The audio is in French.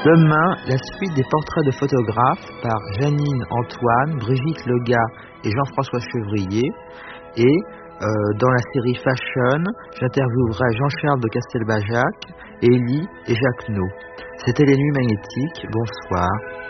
Demain, la suite des portraits de photographes par Janine Antoine, Brigitte Lega et Jean-François Chevrier. Et dans la série Fashion, j'interviewerai Jean-Charles de Castelbajac, Élie et Jacques No. C'était les Nuits Magnétiques. Bonsoir.